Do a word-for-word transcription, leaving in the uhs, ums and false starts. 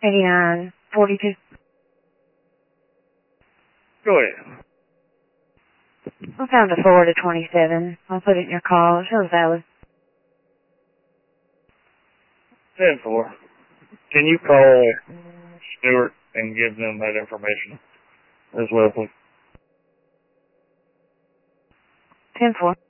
eighty-nine forty-two. Go ahead. I found a Florida twenty-seven. I'll put it in your call. It shows valid. ten four. Can you call Stewart and give them that information as well, please? ten four.